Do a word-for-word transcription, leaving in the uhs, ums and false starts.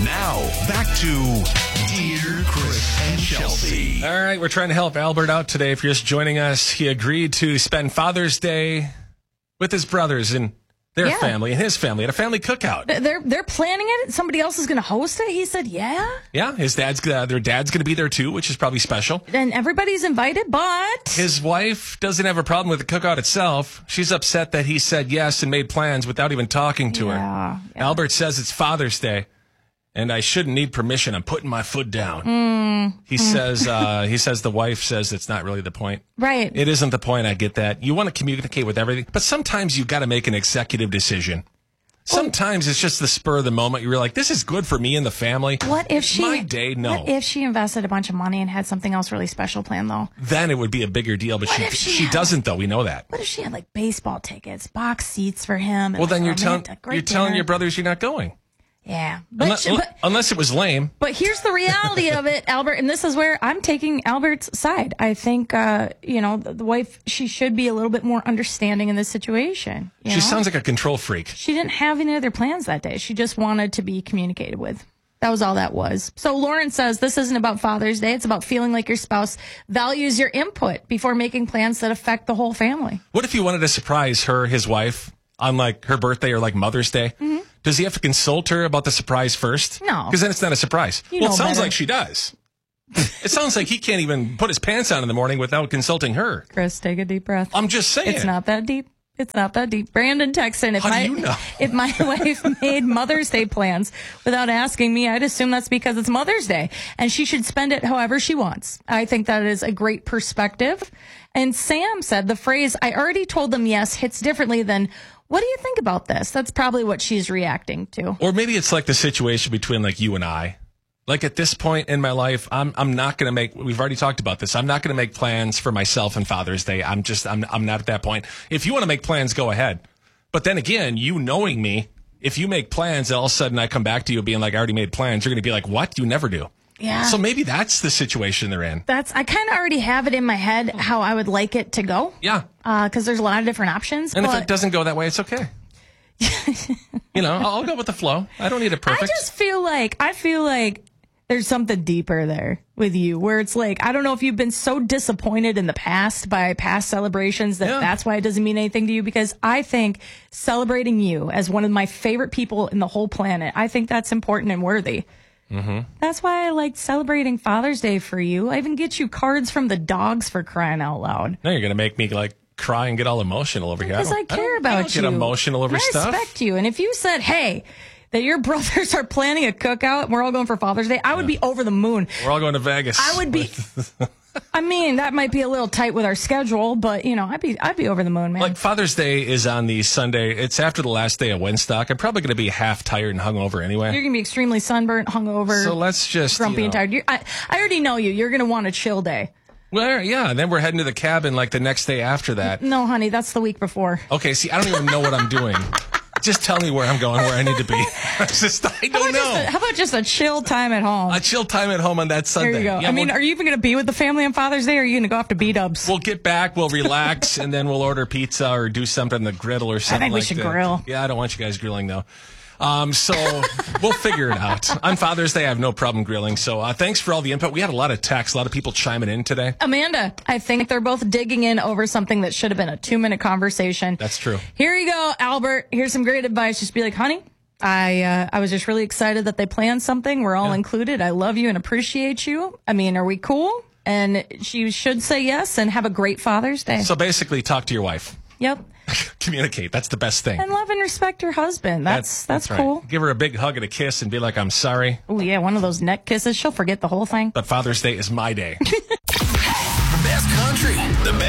Now, back to Dear Chris and Chelsea. All right, we're trying to help Albert out today. If you're just joining us, he agreed to spend Father's Day with his brothers and their Yeah. family and his family at a family cookout. They're they're planning it. Somebody else is going to host it. He said, "Yeah," Yeah, his dad's uh, their dad's going to be there too, which is probably special. and everybody's invited. But His wife doesn't have a problem with the cookout itself. She's upset that he said yes and made plans without even talking to her. Yeah, yeah. Albert says it's Father's Day, and I shouldn't need permission. I'm putting my foot down. Mm. He says. Uh, he says the wife says it's not really the point. right, It isn't the point. I get that. You want to communicate with everything, but sometimes you've got to make an executive decision. Sometimes it's just the spur of the moment. You're like, this is good for me and the family. what if she? My day, no. What if she invested a bunch of money and had something else really special planned though? Then it would be a bigger deal, but What she if she she had- doesn't, though. We know that. What if she had like baseball tickets, box seats for him? and, Well, then like, you're telling romantic, great you're telling dinner? your brothers you're not going. Yeah, but, Unless, she- but unless it was lame. But here's the reality of it, Albert, and this is where I'm taking Albert's side. I think, uh, you know, the, the wife, she should be a little bit more understanding in this situation. you She know? sounds like a control freak. She didn't have any other plans that day. She just wanted to be communicated with. That was all that was. So Lauren says this isn't about Father's Day. It's about feeling like your spouse values your input before making plans that affect the whole family. What if you wanted to surprise her, his wife, on like her birthday or like Mother's Day? Mm-hmm. Does he have to consult her about the surprise first? No. Because then it's not a surprise. You well, it know sounds better. like she does. It sounds like he can't even put his pants on in the morning without consulting her. Chris, take a deep breath. I'm just saying. It's not that deep. It's not that deep. Brandon texted, if How do my you know? if my wife made Mother's Day plans without asking me, I'd assume that's because it's Mother's Day and she should spend it however she wants. I think that is a great perspective. And Sam said the phrase, "I already told them yes," hits differently than, "What do you think about this?" That's probably what she's reacting to. Or maybe it's like the situation between like you and I. Like at this point in my life, I'm I'm not going to make. We've already talked about this. I'm not going to make plans for myself and Father's Day. I'm just I'm I'm not at that point. If you want to make plans, go ahead. But then again, you knowing me, if you make plans, all of a sudden I come back to you being like, I already made plans. You're going to be like, what? You never do. Yeah. So maybe that's the situation they're in. That's I kind of already have it in my head how I would like it to go. Yeah. Because there's a lot of different options. And but if it doesn't go that way, it's okay. You know, I'll, I'll go with the flow. I don't need it perfect. I just feel like I feel like there's something deeper there with you where it's like, I don't know if you've been so disappointed in the past by past celebrations that Yeah. that's why it doesn't mean anything to you, because I think celebrating you as one of my favorite people in the whole planet, I think that's important and worthy. Mm-hmm. That's why I like celebrating Father's Day for you. I even get you cards from the dogs, for crying out loud. Now you're going to make me like cry and get all emotional over here. Because I, don't- care don't- about I don't you. get emotional over And I stuff. respect you. And if you said, hey, that your brothers are planning a cookout and we're all going for Father's Day, I would be over the moon. We're all going to Vegas. I would be. I mean, that might be a little tight with our schedule, but you know, I'd be I'd be over the moon, man. Like Father's Day is on the Sunday. It's after the last day of Winstock. I'm probably going to be half tired and hungover anyway. You're gonna be extremely sunburnt, hungover, So let's just grumpy you know, and tired. You're, I I already know you. You're gonna want a chill day. Well, yeah. And then we're heading to the cabin like the next day after that. No, honey, that's the week before. Okay. See, I don't even know what I'm doing. Just tell me where I'm going, where I need to be. I just I How don't about, just know. a, how about just a chill time at home? A chill time at home on that Sunday. there you go. Yeah, I mean, we'll, are you even gonna be with the family on Father's Day, or are you gonna go off to B-dubs? we'll get back, we'll relax, and then we'll order pizza or do something on the griddle or something think we like should that. grill. Yeah, I don't want you guys grilling though. Um, so we'll figure it out. On Father's Day, I have no problem grilling. So uh, thanks for all the input. We had a lot of texts, a lot of people chiming in today. Amanda, I think they're both digging in over something that should have been a two-minute conversation. That's true. Here you go, Albert. Here's some great advice. Just be like, honey, I uh, I was just really excited that they planned something. We're all Yeah. included. I love you and appreciate you. I mean, are we cool? And she should say yes and have a great Father's Day. So basically, talk to your wife. Yep. Communicate. That's the best thing. And love and respect your husband. That's that's, right. cool. Give her a big hug and a kiss and be like, I'm sorry, Oh, yeah, one of those neck kisses. She'll forget the whole thing. but Father's Day is my day. The best country. The best